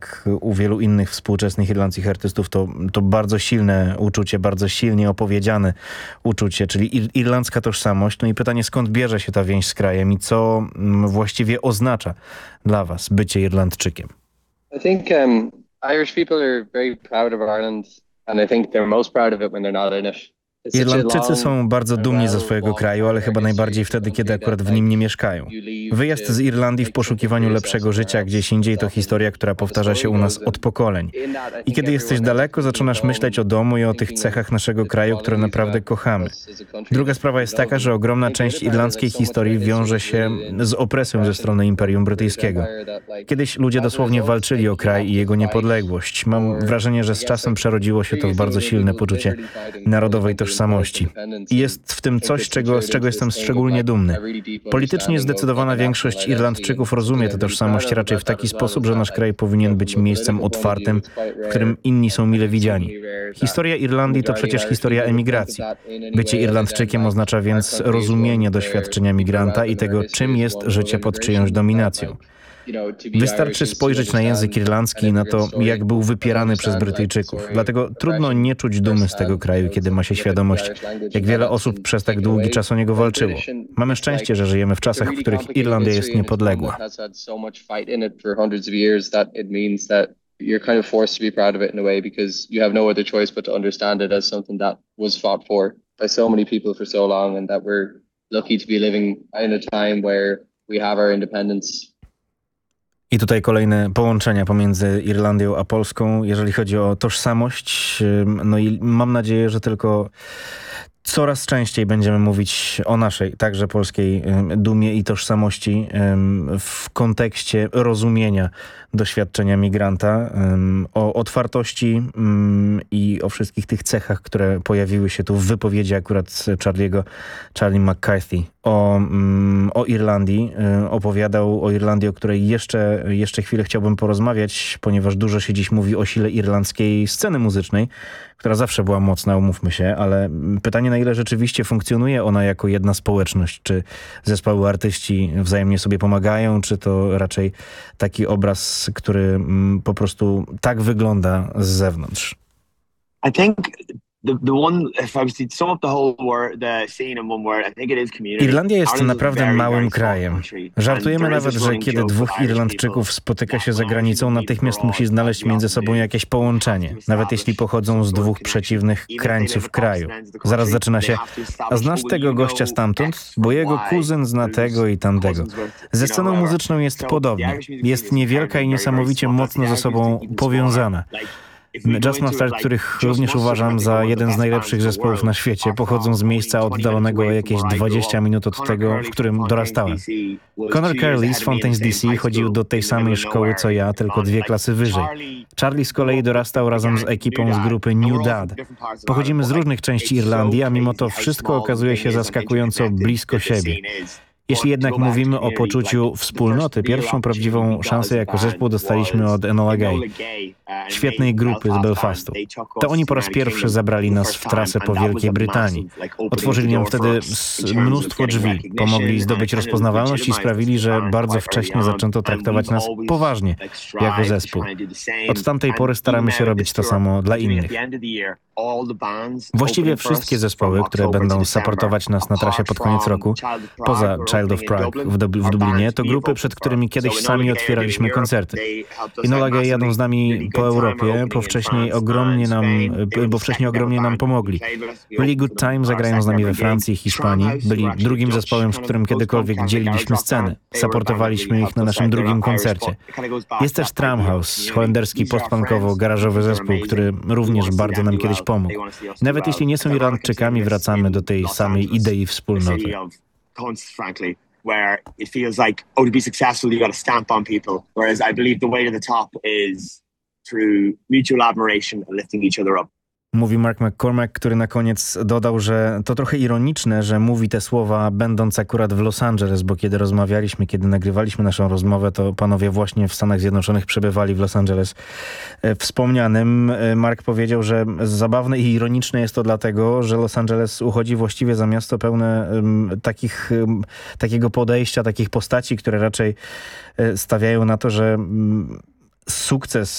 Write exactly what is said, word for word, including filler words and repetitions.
jak u wielu innych współczesnych irlandzkich artystów, to, to bardzo silne uczucie, bardzo silnie opowiedziane uczucie, czyli ir irlandzka tożsamość. No i pytanie, skąd bierze się ta więź z krajem i co mm, właściwie oznacza dla was bycie Irlandczykiem? I think um, Irish people are very proud of Ireland, and I think they're most proud of it when they're not in it. Irlandczycy są bardzo dumni ze swojego kraju, ale chyba najbardziej wtedy, kiedy akurat w nim nie mieszkają. Wyjazd z Irlandii w poszukiwaniu lepszego życia gdzieś indziej to historia, która powtarza się u nas od pokoleń. I kiedy jesteś daleko, zaczynasz myśleć o domu i o tych cechach naszego kraju, które naprawdę kochamy. Druga sprawa jest taka, że ogromna część irlandzkiej historii wiąże się z opresją ze strony Imperium Brytyjskiego. Kiedyś ludzie dosłownie walczyli o kraj i jego niepodległość. Mam wrażenie, że z czasem przerodziło się to w bardzo silne poczucie narodowej tożsamości. tożsamości. I jest w tym coś, czego, z czego jestem szczególnie dumny. Politycznie zdecydowana większość Irlandczyków rozumie tę tożsamość raczej w taki sposób, że nasz kraj powinien być miejscem otwartym, w którym inni są mile widziani. Historia Irlandii to przecież historia emigracji. Bycie Irlandczykiem oznacza więc rozumienie doświadczenia migranta i tego, czym jest życie pod czyjąś dominacją. Wystarczy spojrzeć na język irlandzki i na to, jak był wypierany przez Brytyjczyków. Dlatego trudno nie czuć dumy z tego kraju, kiedy ma się świadomość, jak wiele osób przez tak długi czas o niego walczyło. Mamy szczęście, że żyjemy w czasach, w których Irlandia jest niepodległa. You're kind of forced to be proud of it in a way because you have no other choice but to understand it as something that was fought for by so many people for so long, and that we're lucky to be living in a time where we have our independence. I tutaj kolejne połączenia pomiędzy Irlandią a Polską, jeżeli chodzi o tożsamość. No i mam nadzieję, że tylko coraz częściej będziemy mówić o naszej, także polskiej dumie i tożsamości w kontekście rozumienia doświadczenia migranta, o otwartości i o wszystkich tych cechach, które pojawiły się tu w wypowiedzi akurat Charlie'ego, Charlie McCarthy o, o Irlandii. Opowiadał o Irlandii, o której jeszcze, jeszcze chwilę chciałbym porozmawiać, ponieważ dużo się dziś mówi o sile irlandzkiej sceny muzycznej, która zawsze była mocna, umówmy się, ale pytanie, na ile rzeczywiście funkcjonuje ona jako jedna społeczność, czy zespoły artyści wzajemnie sobie pomagają, czy to raczej taki obraz, który mm, po prostu tak wygląda z zewnątrz. I think The, the one, if I was to sum up the whole word, the scene in one word, I think it is community. Irlandia jest naprawdę małym krajem. Żartujemy nawet, że kiedy dwóch Irlandczyków spotyka się za granicą, natychmiast musi znaleźć między sobą jakieś połączenie, nawet jeśli pochodzą z dwóch przeciwnych krańców kraju. Zaraz zaczyna się, a znasz tego gościa stamtąd? Bo jego kuzyn zna tego i tamtego. Ze sceną muzyczną jest podobnie. Jest niewielka i niesamowicie mocno ze sobą powiązana. Jazzmaster, których również uważam za jeden z najlepszych zespołów na świecie, pochodzą z miejsca oddalonego o jakieś dwadzieścia minut od tego, w którym dorastałem. Conor Carley z Fontaine's D C chodził do tej samej szkoły co ja, tylko dwie klasy wyżej. Charlie z kolei dorastał razem z ekipą z grupy New Dad. Pochodzimy z różnych części Irlandii, a mimo to wszystko okazuje się zaskakująco blisko siebie. Jeśli jednak mówimy o poczuciu wspólnoty, pierwszą prawdziwą szansę jako zespół dostaliśmy od Enola Gay, świetnej grupy z Belfastu. To oni po raz pierwszy zabrali nas w trasę po Wielkiej Brytanii. Otworzyli nam wtedy mnóstwo drzwi, pomogli zdobyć rozpoznawalność i sprawili, że bardzo wcześnie zaczęto traktować nas poważnie jako zespół. Od tamtej pory staramy się robić to samo dla innych. Właściwie wszystkie zespoły, które będą supportować nas na trasie pod koniec roku, poza Child of Prague w, Dub w Dublinie, to grupy, przed którymi kiedyś sami otwieraliśmy koncerty. Enola Gay jadą z nami po Europie, bo wcześniej ogromnie nam, bo wcześniej ogromnie nam pomogli. Really Good Time zagrają z nami we Francji i Hiszpanii. Byli drugim zespołem, w którym kiedykolwiek dzieliliśmy scenę. Supportowaliśmy ich na naszym drugim koncercie. Jest też Tramhouse, holenderski postpunkowo-garażowy zespół, który również bardzo nam kiedyś pomógł. Nawet jeśli nie są Irlandczykami, wracamy do tej samej idei wspólnoty. Where it feels like, oh, to be successful, you got to stamp on people. Whereas I believe the way to the top is through mutual admiration and lifting each other up. Mówi Mark McCormack, który na koniec dodał, że to trochę ironiczne, że mówi te słowa będąc akurat w Los Angeles, bo kiedy rozmawialiśmy, kiedy nagrywaliśmy naszą rozmowę, to panowie właśnie w Stanach Zjednoczonych przebywali w Los Angeles wspomnianym. Mark powiedział, że zabawne i ironiczne jest to dlatego, że Los Angeles uchodzi właściwie za miasto pełne um, takich, um, takiego podejścia, takich postaci, które raczej stawiają na to, że um, sukces